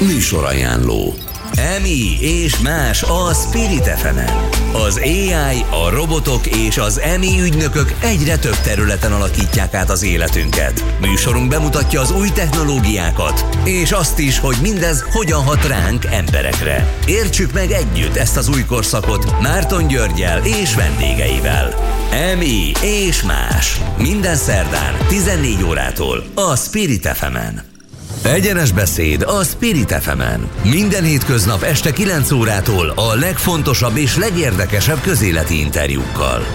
Műsorajánló. EMI és más a Spirit FM-en. Az AI, a robotok és az EMI ügynökök egyre több területen alakítják át az életünket. Műsorunk bemutatja az új technológiákat, és azt is, hogy mindez hogyan hat ránk, emberekre. Értsük meg együtt ezt az új korszakot Márton Györggyel és vendégeivel. EMI és más. Minden szerdán 14 órától a Spirit FM-en. Egyenes beszéd a Spirit FM-en. Minden hétköznap este 9 órától a legfontosabb és legérdekesebb közéleti interjúkkal.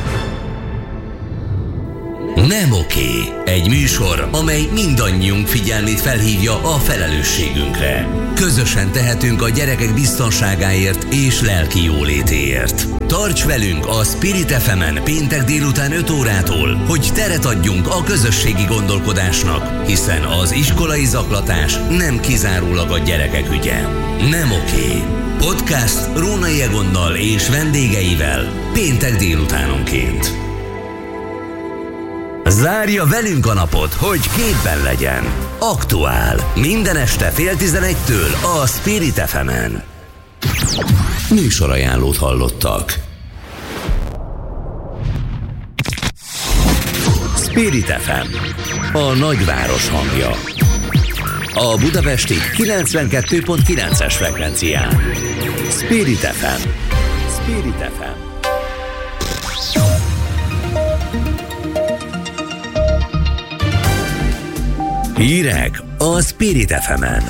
Nem oké. Egy műsor, amely mindannyiunk figyelmét felhívja a felelősségünkre. Közösen tehetünk a gyerekek biztonságáért és lelki jólétéért. Tarts velünk a Spirit FM-en péntek délután 5 órától, hogy teret adjunk a közösségi gondolkodásnak, hiszen az iskolai zaklatás nem kizárólag a gyerekek ügye. Nem oké. Podcast Rónai Egonnal és vendégeivel péntek délutánonként. Zárja velünk a napot, hogy képben legyen. Aktuál. Minden este 10:30-től a Spirit FM-en. Műsorajánlót hallottak. Spirit FM. A nagyváros hangja. A budapesti 92.9-es frekvencián. Spirit FM. Spirit FM. Hírek a Spirit FM-en.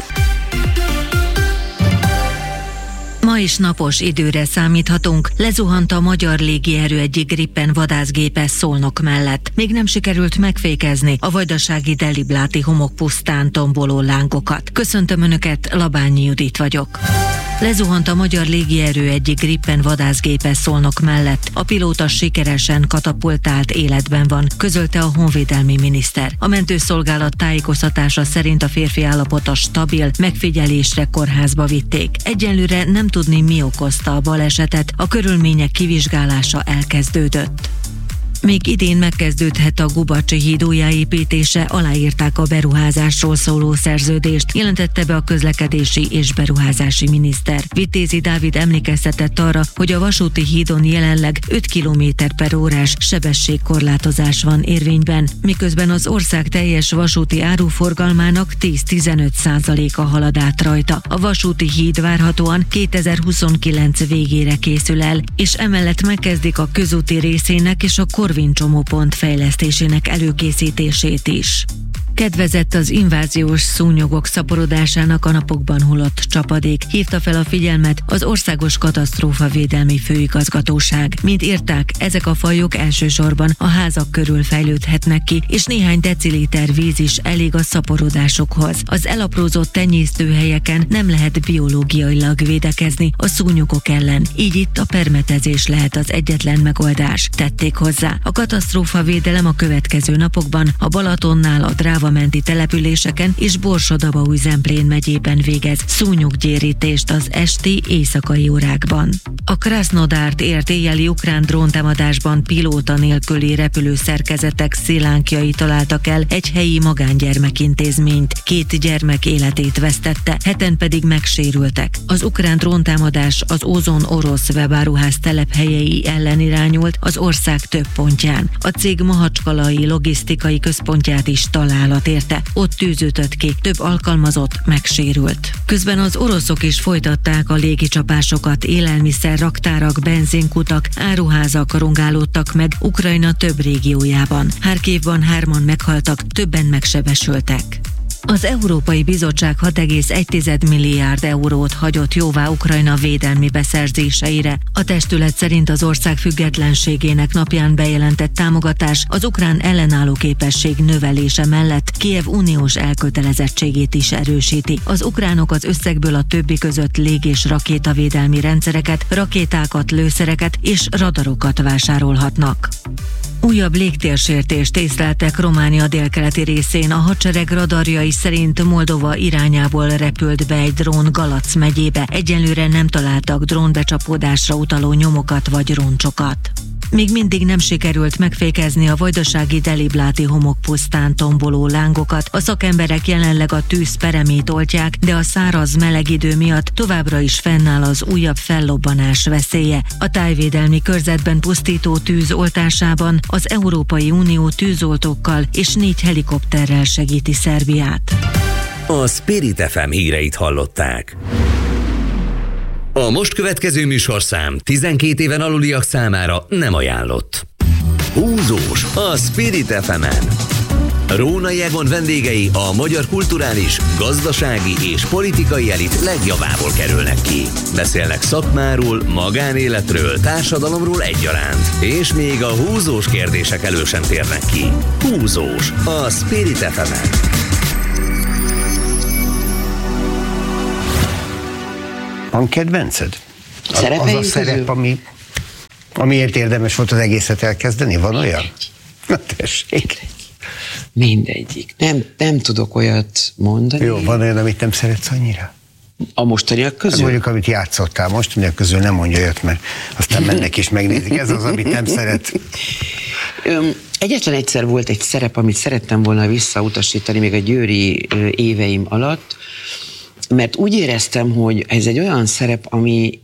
Ma is napos időre számíthatunk. Lezuhant a magyar légierő egyik Gripen vadászgépe Szolnok mellett. Még nem sikerült megfékezni a vajdasági Delibláti homokpusztán tomboló lángokat. Köszöntöm Önöket, Labányi Judit vagyok. Lezuhant a magyar légierő egyik Gripen vadászgépe Szolnok mellett. A pilóta sikeresen katapultált életben van, közölte a honvédelmi miniszter. A mentőszolgálat tájékoztatása szerint a férfi állapota stabil, megfigyelésre kórházba vitték. Egyelőre nem tudni, mi okozta a balesetet, a körülmények kivizsgálása elkezdődött. Még idén megkezdődhet a Gubacsi híd újjáépítése, aláírták a beruházásról szóló szerződést, jelentette be a közlekedési és beruházási miniszter. Vitézi Dávid emlékeztetett arra, hogy a vasúti hídon jelenleg 5 km/órás sebességkorlátozás van érvényben, miközben az ország teljes vasúti áruforgalmának 10-15%-a halad át rajta. A vasúti híd várhatóan 2029 végére készül el, és emellett megkezdik a közúti részének és a Korvin csomópont fejlesztésének előkészítését is. Kedvezett az inváziós szúnyogok szaporodásának a napokban hullott csapadék, hívta fel a figyelmet az Országos Katasztrófavédelmi Főigazgatóság. Mint írták, ezek a fajok elsősorban a házak körül fejlődhetnek ki, és néhány deciliter víz is elég a szaporodásokhoz. Az elaprózott tenyésztőhelyeken nem lehet biológiailag védekezni a szúnyogok ellen, így itt a permetezés lehet az egyetlen megoldás, tették hozzá. A katasztrófavédelem a következő napokban a Balatonnál, a Dráva-menti településeken és Borsod-Abaúj-Zemplén megyében végez szúnyoggyérítést az esti éjszakai órákban. A Krasznodárt ért éjjeli ukrán dróntámadásban pilóta nélküli repülőszerkezetek szilánkjai találtak el egy helyi magángyermekintézményt. 2 gyermek életét vesztette, 7-en pedig megsérültek. Az ukrán dróntámadás az Ozon orosz webáruház telephelyei ellen irányult az ország több pontján. A cég mahacskalai logisztikai központját is találat érte. Ott tűzütött ki, több alkalmazott megsérült. Közben az oroszok is folytatták a légicsapásokat, élelmiszer raktárak, benzinkutak, áruházak rongálódtak meg Ukrajna több régiójában. Harkivban 3-an meghaltak, többen megsebesültek. Az Európai Bizottság 6,1 milliárd eurót hagyott jóvá Ukrajna védelmi beszerzéseire. A testület szerint az ország függetlenségének napján bejelentett támogatás az ukrán ellenálló képesség növelése mellett Kijev uniós elkötelezettségét is erősíti. Az ukránok az összegből a többi között lég- és rakétavédelmi rendszereket, rakétákat, lőszereket és radarokat vásárolhatnak. Újabb légtérsértést észleltek Románia délkeleti részén. A hadsereg radarjai szerint Moldova irányából repült be egy drón Galac megyébe. Egyelőre nem találtak drónbecsapódásra utaló nyomokat vagy roncsokat. Még mindig nem sikerült megfékezni a vajdasági Delibláti homokpusztán tomboló lángokat. A szakemberek jelenleg a tűz peremét oltják, de a száraz meleg idő miatt továbbra is fennáll az újabb fellobbanás veszélye. A tájvédelmi körzetben pusztító tűz oltásában az Európai Unió tűzoltókkal és 4 helikopterrel segíti Szerbiát. A Spirit FM híreit hallották. A most következő műsorszám 12 éven aluliak számára nem ajánlott. Húzós a Spirit FM-en. Rónai Egon vendégei a magyar kulturális, gazdasági és politikai elit legjavából kerülnek ki. Beszélnek szakmáról, magánéletről, társadalomról egyaránt. És még a húzós kérdések elől sem térnek ki. Húzós a Spirit FM-en. Van kedvenced? Szerepeink az a szerep, amiért érdemes volt az egészet elkezdeni? Van olyan? Na tessék. Mindegyik. Nem tudok olyat mondani. Jó, van olyan, amit nem szeretsz annyira? A mostaniak közül? Mondjuk, amit játszottál mostaniak közül, nem mondja olyat, mert aztán mennek és megnézik. Ez az, amit nem szeret. Egyetlen egyszer volt egy szerep, amit szerettem volna visszautasítani még a győri éveim alatt, mert úgy éreztem, hogy ez egy olyan szerep, ami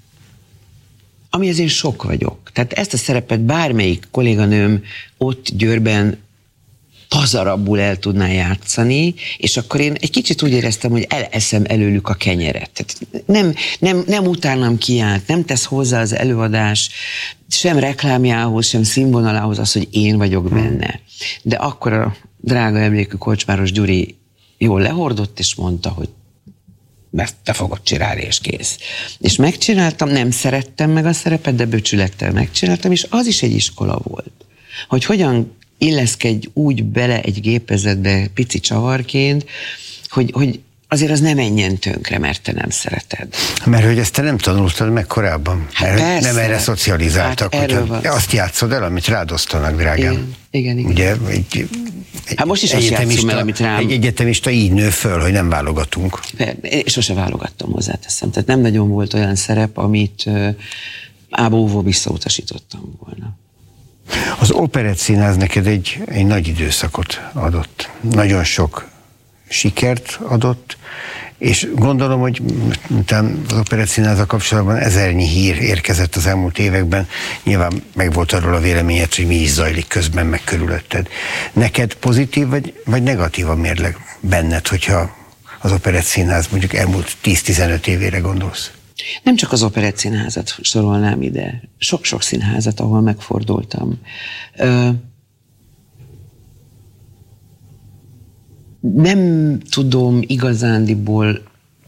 az én sok vagyok. Tehát ezt a szerepet bármelyik kolléganőm ott Győrben pazarabbul el tudná játszani, és akkor én egy kicsit úgy éreztem, hogy eleszem előlük a kenyeret. Tehát nem utánam kiállt, nem tesz hozzá az előadás sem reklámjához, sem színvonalához az, hogy én vagyok benne. De akkor a drága emlékű Kocsmáros Gyuri jól lehordott, és mondta, hogy mert te fogod csinálni, és kész. És megcsináltam, nem szerettem meg a szerepet, de becsülettel megcsináltam, és az is egy iskola volt. Hogy hogyan illeszkedj úgy bele egy gépezetbe pici csavarként, hogy azért az ne menjen tönkre, mert te nem szereted. Mert hogy ezt te nem tanultad meg korábban. Hát nem erre szocializáltak. Hát azt játszod el, amit rád osztanak, drágám. Igen. Ugye, hát most is azt játszom el, amit rám... Egy egyetemista így nő föl, hogy nem válogatunk. Sose válogattam, hozzáteszem. Tehát nem nagyon volt olyan szerep, amit ábóvó visszautasítottam volna. Az Operettszínház neked egy nagy időszakot adott. Nagyon sok sikert adott, és gondolom, hogy az Operettszínházzal kapcsolatban ezernyi hír érkezett az elmúlt években. Nyilván megvolt arról a véleményed, hogy mi is zajlik közben, meg körülötted. Neked pozitív vagy negatív a mérleg benned, hogyha az Operettszínház mondjuk elmúlt 10-15 évére gondolsz? Nem csak az Operettszínházat sorolnám ide, sok-sok színházat, ahol megfordultam. Nem tudom igazándiból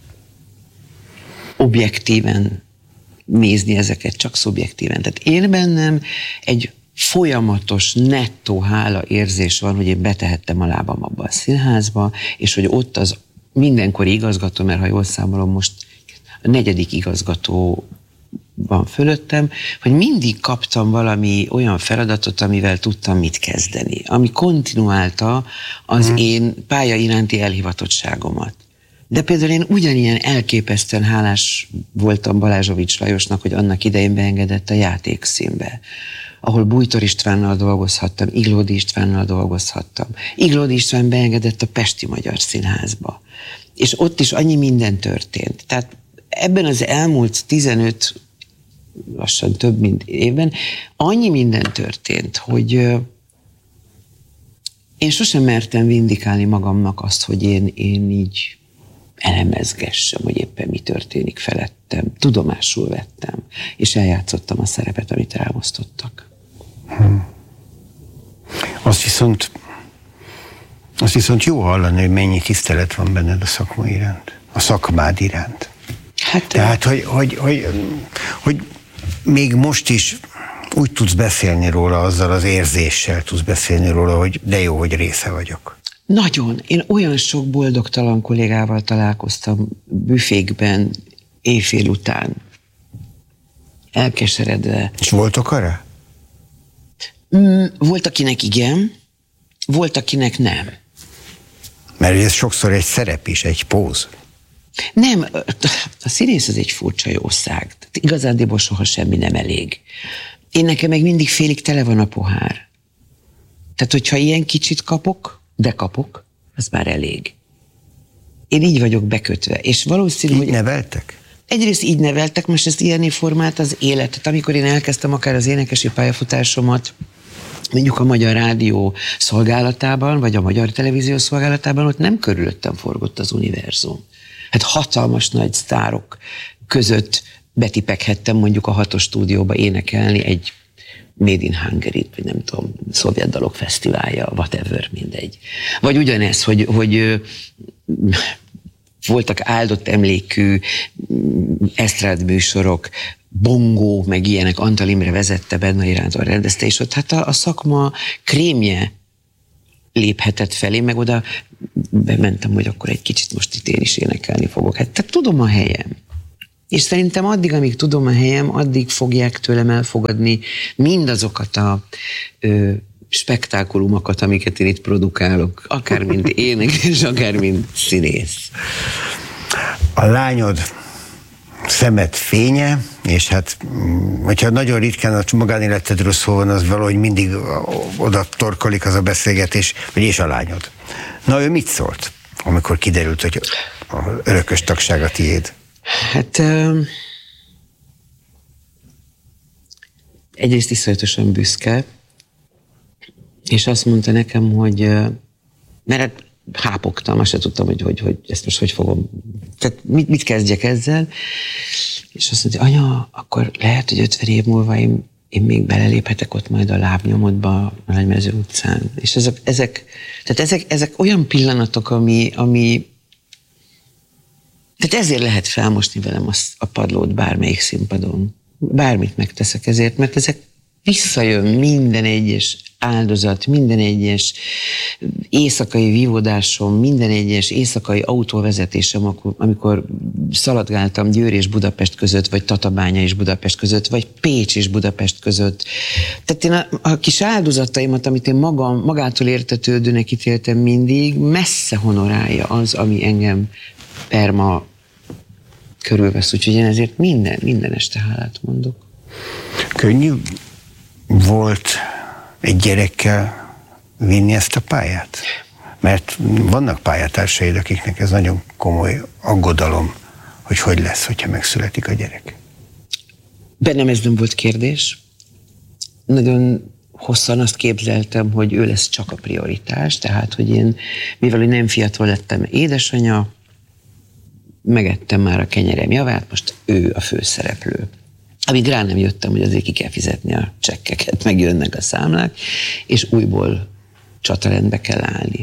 objektíven nézni ezeket, csak szubjektíven. Tehát én bennem egy folyamatos, nettó hála érzés van, hogy én betehettem a lábam abba a színházba, és hogy ott az mindenkori igazgató, mert ha jól számolom, most a 4. igazgató van fölöttem, hogy mindig kaptam valami olyan feladatot, amivel tudtam mit kezdeni, ami kontinuálta az én pálya iránti elhivatottságomat. De például én ugyanilyen elképesztően hálás voltam Balázsovics Lajosnak, hogy annak idején beengedett a Játékszínbe, ahol Bújtor Istvánnal dolgozhattam, Iglódi Istvánnal dolgozhattam. Iglódi István beengedett a Pesti Magyar Színházba. És ott is annyi minden történt. Tehát ebben az elmúlt 15, lassan több mint évben annyi minden történt, hogy én sosem mertem vindikálni magamnak azt, hogy én így elemezgessem, hogy éppen mi történik felettem. Tudomásul vettem, és eljátszottam a szerepet, amit rám osztottak. Azt viszont jó hallani, hogy mennyi tisztelet van benned a szakma iránt, a szakmád iránt. Hát, tehát, hogy még most is úgy tudsz beszélni róla, azzal az érzéssel tudsz beszélni róla, hogy de jó, hogy része vagyok. Nagyon. Én olyan sok boldogtalan kollégával találkoztam büfékben éjfél után. Elkeseredve. És voltok arra? Volt, akinek igen, volt, akinek nem. Mert ez sokszor egy szerep is, egy póz. Nem, a színész az egy furcsa jószág. Igazándiból soha semmi nem elég. Én nekem meg mindig félig tele van a pohár. Tehát, hogyha ilyen kicsit kapok, de kapok, az már elég. Én így vagyok bekötve. És valószínű, hogy neveltek? Egyrészt így neveltek, most ezt ilyen formált az életet. Amikor én elkezdtem akár az énekesi pályafutásomat, mondjuk a Magyar Rádió szolgálatában, vagy a Magyar Televízió szolgálatában, ott nem körülöttem forgott az univerzum. Hát hatalmas nagy sztárok között betipeghettem mondjuk a 6-os stúdióba énekelni egy Made in Hungary, vagy nem tudom, szovjet dalok fesztiválja, whatever, mindegy. Vagy ugyanez, hogy voltak áldott emlékű esztrád műsorok, Bongó, meg ilyenek, Antal Imre vezette, Bednai Rándor rendezte, és ott hát a szakma krémje léphetett felé, meg oda bementem, hogy akkor egy kicsit most itt én is énekelni fogok. Hát tehát tudom a helyem. És szerintem addig, amíg tudom a helyem, addig fogják tőlem elfogadni mindazokat a spektákulumokat, amiket én itt produkálok, akár mint énekes, akár mint színész. A lányod szemed fénye, és hát, hogyha nagyon ritkán a magánéletedről szó van, az valahogy mindig oda torkolik az a beszélgetés, hogy és a lányod. Na, ő mit szólt, amikor kiderült, hogy az örökös tagság a tiéd? Hát egyrészt iszonyatosan büszke, és azt mondta nekem, hogy mert hát hápogtam, azt sem tudtam, hogy ezt most hogy fogom, tehát mit kezdjek ezzel, és azt mondta, anya, akkor lehet, hogy 50 év múlva én még beleléphetek ott majd a lábnyomodba a Nagymező utcán. És ezek olyan pillanatok, ami tehát ezért lehet felmosni velem a padlót bármelyik színpadon. Bármit megteszek ezért, mert ezek visszajön minden egyes áldozat, minden egyes éjszakai vívódásom, minden egyes éjszakai autóvezetésem, amikor szaladgáltam Győr és Budapest között, vagy Tatabánya és Budapest között, vagy Pécs és Budapest között. Tehát én a kis áldozataimat, amit én magától értetődőnek ítéltem mindig, messze honorálja az, ami engem perma körülvesz, úgyhogy én ezért minden este hálát mondok. Könnyű volt egy gyerekkel vinni ezt a pályát? Mert vannak pályatársaid, akiknek ez nagyon komoly aggodalom, hogy lesz, hogyha megszületik a gyerek. Bennem ez nem volt kérdés. Nagyon hosszan azt képzeltem, hogy ő lesz csak a prioritás, tehát, hogy én, mivel nem fiatal lettem édesanya, megettem már a kenyerem javát, most ő a főszereplő. Amíg rá nem jöttem, hogy azért ki kell fizetni a csekkeket, meg jönnek a számlák, és újból csatarendbe kell állni.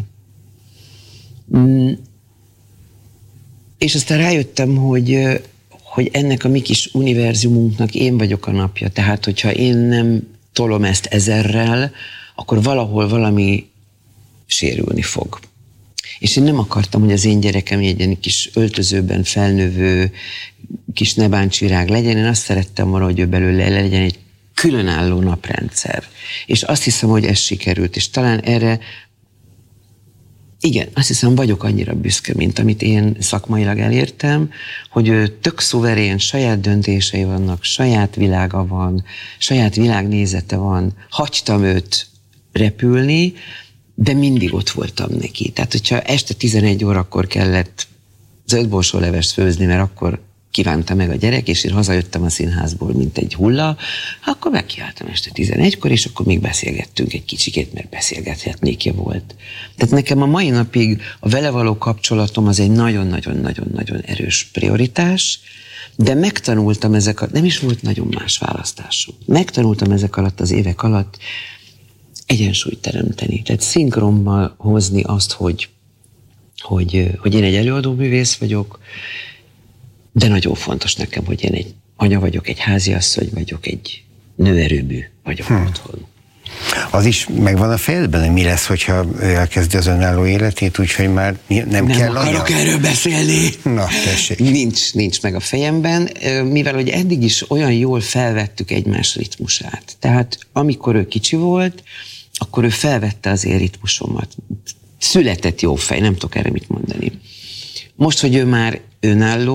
És aztán rájöttem, hogy ennek a mi kis univerzumunknak én vagyok a napja. Tehát, hogyha én nem tolom ezt 1000-rel, akkor valahol valami sérülni fog. És én nem akartam, hogy az én gyerekem egy ilyen kis öltözőben felnövő kis nebáncsirág legyen, én azt szerettem volna, hogy ő belőle legyen egy különálló naprendszer. És azt hiszem, hogy ez sikerült, és talán erre, igen, azt hiszem, vagyok annyira büszke, mint amit én szakmailag elértem, hogy ő tök szuverén, saját döntései vannak, saját világa van, saját világnézete van, hagytam őt repülni, de mindig ott voltam neki. Tehát, hogyha este 11 órakor kellett zöldborsólevest főzni, mert akkor kívánta meg a gyerek, és én hazajöttem a színházból, mint egy hulla, akkor megkiálltam este 11-kor, és akkor még beszélgettünk egy kicsikét, mert beszélgethetnékje volt. Tehát nekem a mai napig a vele való kapcsolatom az egy nagyon-nagyon-nagyon-nagyon erős prioritás, de megtanultam nem is volt nagyon más választásom. Megtanultam ezek alatt az évek alatt egyensúlyt teremteni. Tehát szinkronban hozni azt, hogy én egy előadóművész vagyok, de nagyon fontos nekem, hogy én egy anya vagyok, egy háziasszony vagyok, egy nőerőmű vagyok otthon. Az is megvan a fejedben, hogy mi lesz, hogyha ő elkezdi az önálló életét, úgyhogy már nem kell Nem akarok erről beszélni. Na, tessék. Nincs meg a fejemben, mivel hogy eddig is olyan jól felvettük egymás ritmusát. Tehát amikor ő kicsi volt, akkor ő felvette az én ritmusomat. Született jó fej, nem tudok erre mit mondani. Most, hogy ő már önálló,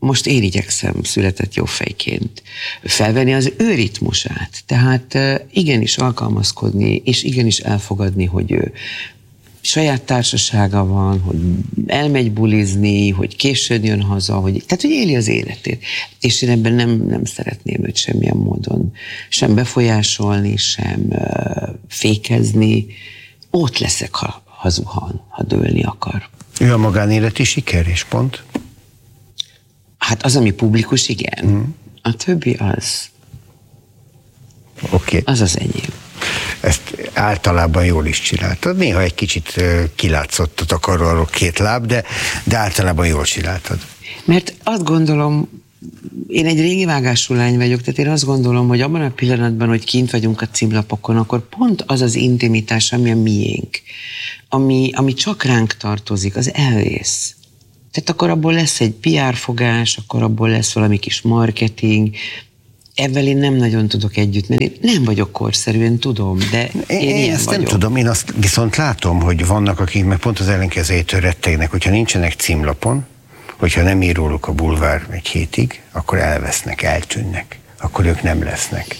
most én igyekszem született jófejként felvenni az ő ritmusát. Tehát igenis alkalmazkodni, és igenis elfogadni, hogy ő saját társasága van, hogy elmegy bulizni, hogy későn jön haza, tehát hogy éli az életét. És én ebben nem szeretném őt semmilyen módon sem befolyásolni, sem fékezni. Ott leszek, ha zuhan, ha dőlni akar. Ő a magánéleti siker, és pont? Hát az, ami publikus, igen. A többi az. Okay. Az az enyém. Ezt általában jól is csináltad. Néha egy kicsit kilátszott a takaróról 2 láb, de általában jól csináltad. Mert azt gondolom, én egy régi vágású lány vagyok, tehát én azt gondolom, hogy abban a pillanatban, hogy kint vagyunk a címlapokon, akkor pont az az intimitás, ami a miénk, ami csak ránk tartozik, az elvész. Tehát akkor abból lesz egy PR fogás, akkor abból lesz valami kis marketing. Ebben én nem nagyon tudok együtt menni. Nem vagyok korszerűen, tudom, de én ilyen ezt vagyok. Nem tudom, én azt viszont látom, hogy vannak, akik meg pont az ellenkezőjétől rettegnek, hogyha nincsenek címlapon, hogyha nem ír róluk a bulvár egy hétig, akkor elvesznek, eltűnnek. Akkor ők nem lesznek.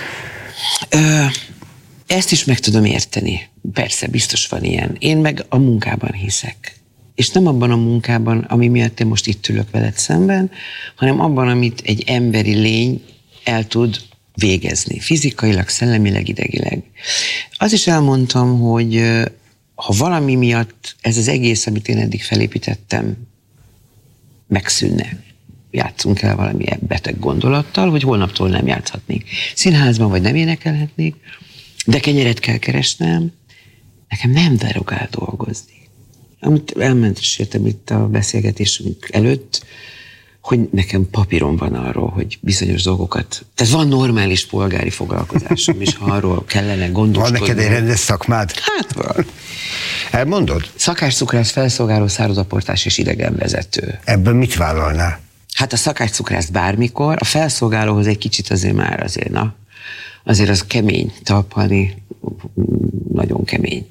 Ezt is meg tudom érteni. Persze, biztos van ilyen. Én meg a munkában hiszek. És nem abban a munkában, ami miatt én most itt ülök veled szemben, hanem abban, amit egy emberi lény el tud végezni. Fizikailag, szellemileg, idegileg. Az is elmondtam, hogy ha valami miatt ez az egész, amit én eddig felépítettem, megszűnne, játszunk el valami beteg gondolattal, hogy holnaptól nem játszhatnék színházban, vagy nem énekelhetnék, de kenyeret kell keresnem, nekem nem derogál dolgozni. Amit elmentesítettem itt a beszélgetésünk előtt, hogy nekem papírom van arról, hogy bizonyos dolgokat, tehát van normális polgári foglalkozásom, és ha arról kellene gondoskodni. Van neked egy rendes szakmád? Hát van. Elmondod? Szakácscukrász, felszolgáló, szározaportás és idegenvezető. Ebből mit vállalnál? Hát a szakácscukrász bármikor, a felszolgálóhoz egy kicsit azért az kemény talpalni, nagyon kemény.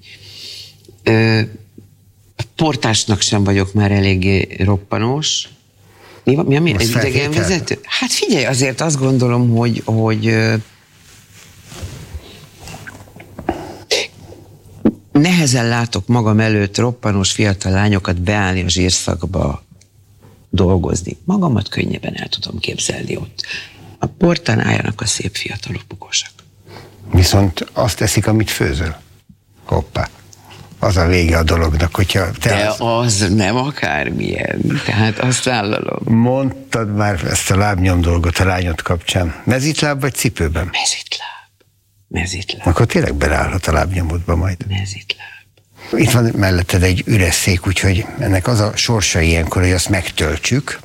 Portásnak sem vagyok már eléggé roppanós. Mi egy idegenvezető? Hát figyelj, azért azt gondolom, hogy nehezen látok magam előtt roppanós fiatal lányokat beállni a zsírszakba dolgozni. Magamat könnyebben el tudom képzelni ott. A portán álljanak a szép fiatalok, bukosak. Viszont azt teszik, amit főzöl. Hoppá. Az a vége a dolognak, hogyha te... De az nem akármilyen, tehát azt vállalom. Mondtad már ezt a lábnyom dolgot a lányod kapcsán. Mezitláb vagy cipőben? Mezitláb. Akkor tényleg beleállhat a lábnyomodba majd. Mezitláb. Itt van melletted egy üres szék, úgyhogy ennek az a sorsa ilyenkor, hogy azt megtöltsük,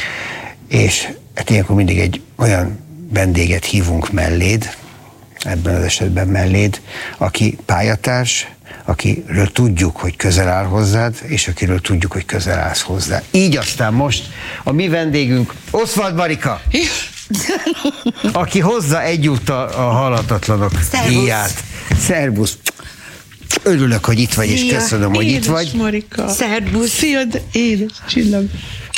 és hát ilyenkor mindig egy olyan vendéget hívunk melléd, ebben az esetben melléd, aki pályatárs, akiről tudjuk, hogy közel áll hozzád, és akiről tudjuk, hogy közel állsz hozzá. Így aztán most a mi vendégünk, Oswald Marika, aki hozza egyúttal a Halhatatlanok díját. Szervusz! Örülök, hogy itt vagy, és köszönöm, hogy itt vagy. Marika. Szervusz! Szia, de édes csillag.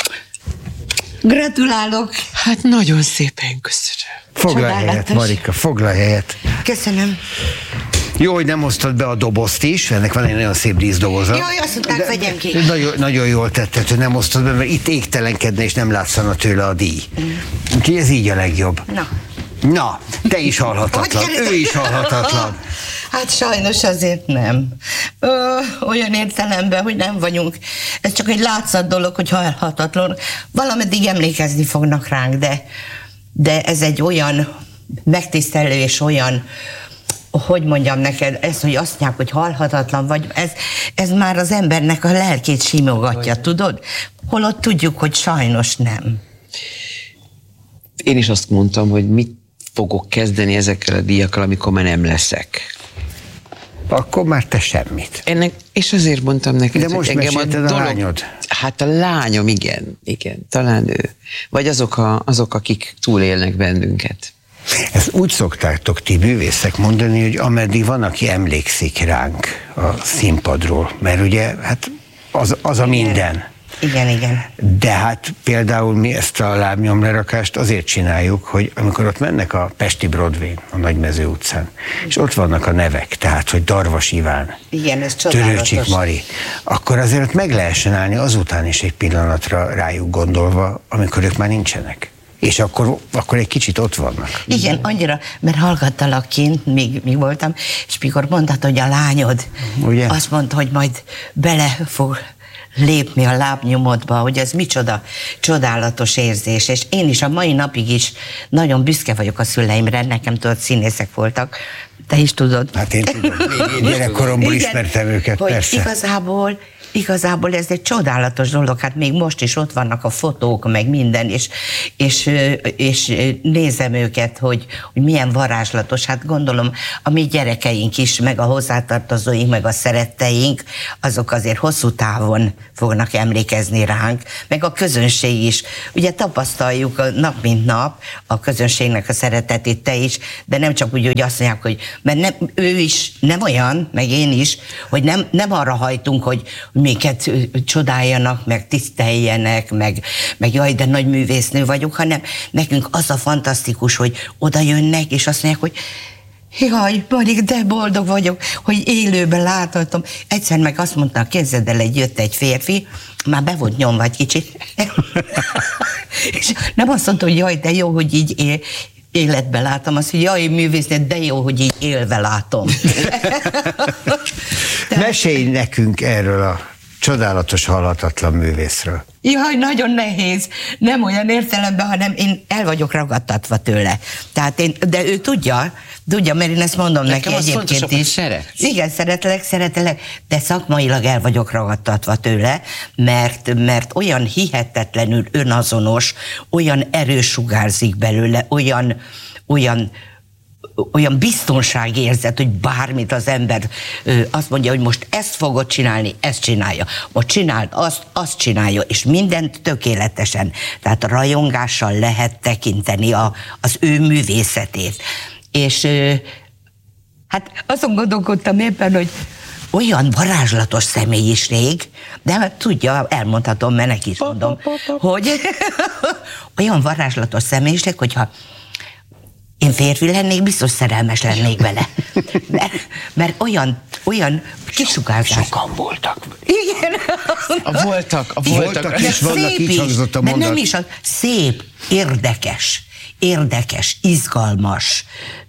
Gratulálok! Hát nagyon szépen köszönöm. Foglalj helyet, Marika, foglalj helyet. Köszönöm. Jó, hogy nem hoztad be a dobozt is, ennek van egy nagyon szép díszdoboza. Jaj, azt mondták, vegyem ki. Nagyon jól tetted, hogy nem hoztad be, mert itt égtelenkedne, és nem látszana tőle a díj. Úgyhogy ez így a legjobb. Na, te is halhatatlan, ő is halhatatlan. Hát sajnos azért nem. Olyan értelemben, hogy nem vagyunk. Ez csak egy látszat dolog, hogy halhatatlan. Valameddig emlékezni fognak ránk, de ez egy olyan megtisztelő és olyan, hogy mondjam neked, ez, hogy azt mondják, hogy halhatatlan vagy, ez már az embernek a lelkét simogatja, tudod? Holott tudjuk, hogy sajnos nem. Én is azt mondtam, hogy mit fogok kezdeni ezekkel a díjakkal, amikor már nem leszek. Akkor már te semmit. És azért mondtam neked, de most mesélted a lányod. Hát a lányom, igen, talán ő. Vagy azok, akik túlélnek bennünket. Ezt úgy szoktátok ti művészek mondani, hogy ameddig van, aki emlékszik ránk a színpadról, mert ugye hát az a minden. Igen. De hát például mi ezt a lábnyomlerakást azért csináljuk, hogy amikor ott mennek a pesti Broadway-n, a Nagymező utcán, és ott vannak a nevek, tehát, hogy Darvas Iván, igen, ez csodálatos. Törőcsik Mari, akkor azért ott meg lehessen állni azután is egy pillanatra rájuk gondolva, amikor ők már nincsenek. És akkor egy kicsit ott vannak. Igen, annyira, mert hallgattalak kint, még voltam, és mikor mondtad, hogy a lányod, ugye? Azt mondta, hogy majd bele fog lépni a lábnyomodba, hogy ez micsoda csodálatos érzés, és én is a mai napig is nagyon büszke vagyok a szüleimre, nekem tudod, színészek voltak, te is tudod. Hát én tudom, én gyerekkoromból ismertem őket, hogy persze. Igazából ez egy csodálatos dolog, hát még most is ott vannak a fotók, meg minden, és nézem őket, hogy milyen varázslatos, hát gondolom a mi gyerekeink is, meg a hozzátartozóink, meg a szeretteink, azok azért hosszú távon fognak emlékezni ránk, meg a közönség is. Ugye tapasztaljuk nap mint nap a közönségnek a szeretetét, te is, de nem csak úgy, hogy azt mondják, hogy mert ő is nem olyan, meg én is, hogy nem arra hajtunk, hogy minket csodáljanak, meg tiszteljenek, meg jaj, de nagy művésznő vagyok, hanem nekünk az a fantasztikus, hogy oda jönnek, és azt mondják, hogy jaj, Marik, de boldog vagyok, hogy élőben láthatom. Egyszer meg azt mondták, képzeld el, jött egy férfi, már be volt nyomva egy kicsit, és nem azt mondta, hogy jaj, de jó, hogy így életben látom, azt, hogy jaj, művésznő, de jó, hogy így élve látom. Mesélj nekünk erről a csodálatos, halhatatlan művészről. Jaj, nagyon nehéz. Nem olyan értelemben, hanem én el vagyok ragadtatva tőle. Tehát de ő tudja, mert én ezt mondom neki egyébként is. Igen, szeretlek, de szakmailag el vagyok ragadtatva tőle, mert olyan hihetetlenül önazonos, olyan erős sugárzik belőle, olyan biztonságérzet, hogy bármit az ember azt mondja, hogy most ezt fogod csinálni, ezt csinálja. Most csináld azt csinálja, és mindent tökéletesen. Tehát a rajongással lehet tekinteni az ő művészetét. És hát azon gondolkodtam éppen, hogy olyan varázslatos személyiség, de hát tudja, elmondhatom, mert neki is mondom, hogy olyan varázslatos személyiség, hogyha én férfi lennék, biztos szerelmes lennék vele. Mert olyan kisugárzás. Sokan voltak. Igen. Voltak és vannak, így hangzott a mondat. Nem is, szép, érdekes, izgalmas.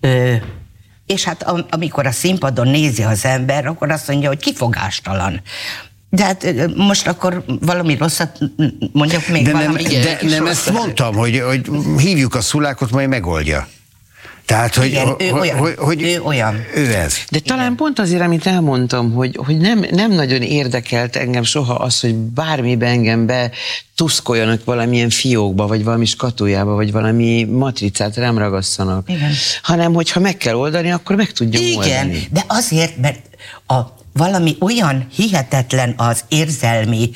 És hát amikor a színpadon nézi az ember, akkor azt mondja, hogy kifogástalan. De hát most akkor valami rosszat mondjak még de valami. Nem ezt mondtam, hogy hívjuk a Szulákot, majd megoldja. Tehát, igen, ő olyan. Ő ez. De talán pont azért, amit elmondtam, hogy nem nagyon érdekelt engem soha az, hogy bármiben engem betuszkoljanak valamilyen fiókba, vagy valami skatujába, vagy valami matricát rám ragasszanak. Igen. Hanem, hogyha meg kell oldani, akkor meg tudjam oldani. Igen, de azért, mert valami olyan hihetetlen az érzelmi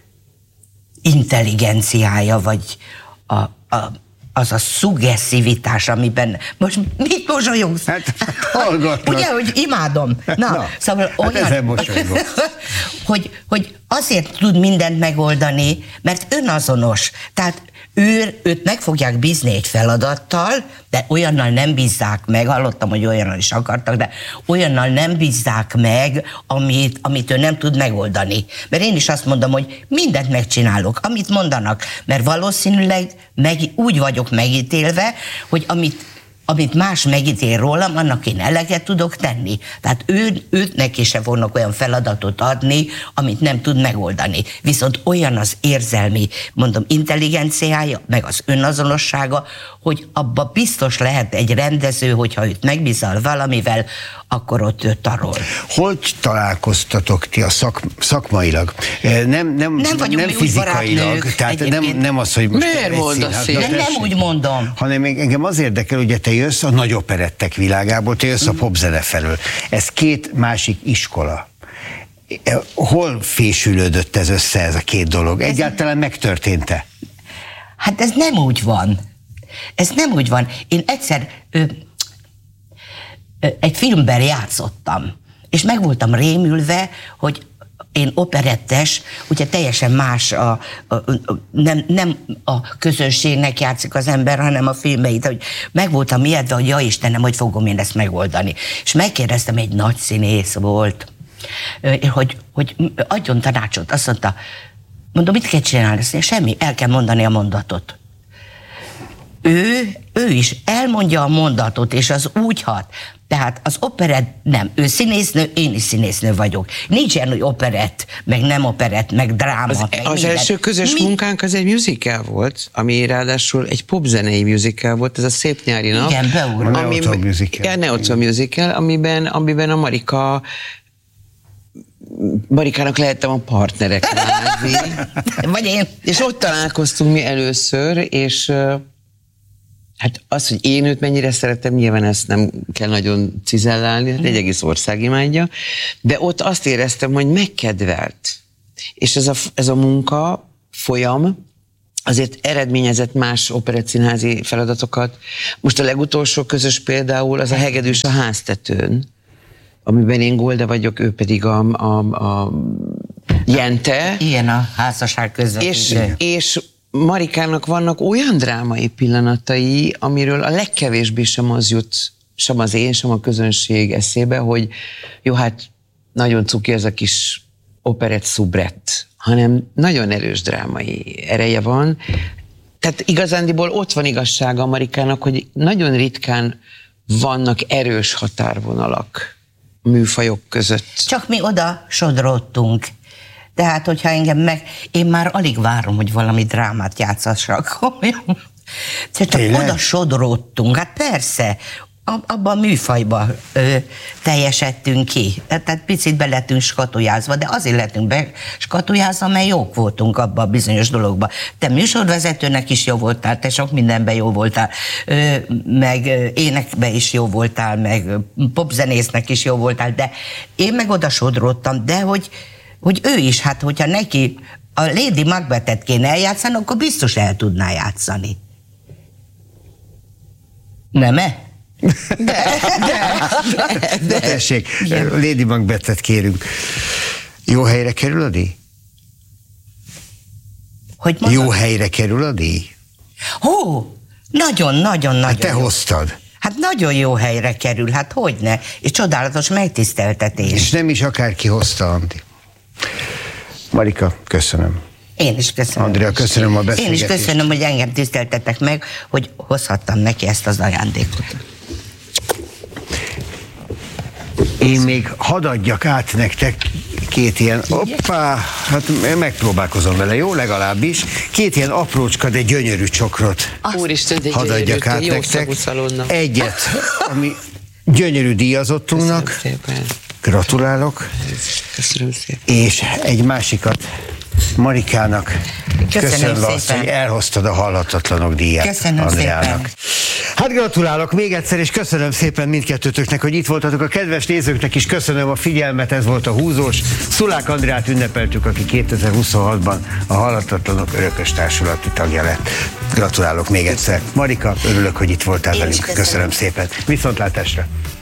intelligenciája, vagy az a szuggesszivitás, amiben most mit mosolyogsz? Hát hallgatlak. Ugye, hogy imádom. Na szóval olyan, hogy azért tud mindent megoldani, mert önazonos. Tehát őt meg fogják bízni egy feladattal, de olyannal nem bízzák meg, hallottam, hogy olyannal is akartak, de olyannal nem bízzák meg, amit ő nem tud megoldani. Mert én is azt mondom, hogy mindent megcsinálok, amit mondanak, mert valószínűleg úgy vagyok megítélve, hogy amit más megítél rólam, annak én eleget tudok tenni. Tehát őt neki se fognak olyan feladatot adni, amit nem tud megoldani. Viszont olyan az érzelmi, mondom, intelligenciája, meg az önazonossága, hogy abba biztos lehet egy rendező, hogyha őt megbízol valamivel, akkor ott ő tarol. Hogy találkoztatok ti a szakmailag? Nem fizikailag, tehát nem az, hogy most... Miért mondasz? Nem úgy mondom. Hanem engem az érdekel, ugye te jössz a nagy operettek világából, te jössz a popzene felől. Ez két másik iskola. Hol fésülődött ez össze, ez a két dolog? Egyáltalán megtörtént-e? Hát ez nem úgy van. Én egyszer egy filmben játszottam, és meg voltam rémülve, hogy én operettes, ugye teljesen más, nem a közönségnek játszik az ember, hanem a filmeit, hogy meg voltam ijedve, hogy ja Istenem, hogy fogom én ezt megoldani. És megkérdeztem, egy nagy színész volt, hogy adjon tanácsot. Azt mondta, mondom, mit kell csinálni? Azt mondja, semmi, el kell mondani a mondatot. Ő is elmondja a mondatot, és az úgy hat. Tehát az operett nem. Ő színésznő, én is színésznő vagyok. Nincs ilyen, hogy operett, meg nem operett, meg dráma. Az első közös munkánk az egy musical volt, ami ráadásul egy popzenei musical volt, ez a Szép nyári nap. Igen, beugrott. A Neoto musical. A Neoto musical, amiben a Marikának lehettem a partnerek kvázi. Vagy én. És ott találkoztunk mi először, és hát az, hogy én őt mennyire szeretem, nyilván ezt nem kell nagyon cizellálni, hát egy egész ország imádja, de ott azt éreztem, hogy megkedvelt. És ez a munka, folyam, azért eredményezett más operettszínházi feladatokat. Most a legutolsó közös például az a Hegedűs a háztetőn, amiben én Golda vagyok, ő pedig a Jente. Ilyen a házasság között. És Marikának vannak olyan drámai pillanatai, amiről a legkevésbé sem az jut, sem az én, sem a közönség eszébe, hogy jó, hát nagyon cuki ez a kis operett szubrett, hanem nagyon erős drámai ereje van. Tehát igazándiból ott van igazsága a Marikának, hogy nagyon ritkán vannak erős határvonalak műfajok között. Csak mi oda sodródtunk. Tehát, hogyha én már alig várom, hogy valami drámát játszassak. Csak oda sodródtunk. Hát persze, abban a műfajban teljesedtünk ki. Tehát picit be lettünk skatujázva, de azért lettünk be skatujázva, mert jók voltunk abban a bizonyos dologban. Te műsorvezetőnek is jó voltál, te sok mindenben jó voltál, meg énekben is jó voltál, meg popzenésznek is jó voltál, de én meg oda sodródtam, de hogy ő is, hát hogyha neki a Lady Macbethet kéne eljátszani, akkor biztos el tudná játszani. Nem-e? De tessék, Lady Macbethet kérünk. Jó helyre kerül a díj? Jó helyre kerül a díj? Nagyon. Hát te hoztad. Hát nagyon jó helyre kerül, hát hogyne. És csodálatos megtiszteltetés. És nem is akárki hozta, Andi. Marika, köszönöm. Én is köszönöm. Andrea, köszönöm a beszélgetést. Én is köszönöm, hogy engem tiszteltetek meg, hogy hozhattam neki ezt az ajándékot. Én még hadd adjak át nektek két ilyen, hát megpróbálkozom vele, jó, legalábbis. Két ilyen aprócska, de gyönyörű csokrot. Úristen, de hadd adjak át jó nektek. Egyet, ami gyönyörű díjazottunknak. Gratulálok. Köszönöm szépen. És egy másikat Marikának. Köszönöm azt, hogy elhoztad a Halhatatlanok díját. Köszönöm Andreának. szépen. Hát gratulálok még egyszer, és köszönöm szépen mindkettőtöknek, hogy itt voltatok. A kedves nézőknek is köszönöm a figyelmet, ez volt a Húzós. Szulák Andreát ünnepeltük, aki 2026-ban a Halhatatlanok Örökös Társulati tagja lett. Gratulálok még egyszer. Marika, örülök, hogy itt voltál velünk. Köszönöm szépen. Viszontlátásra.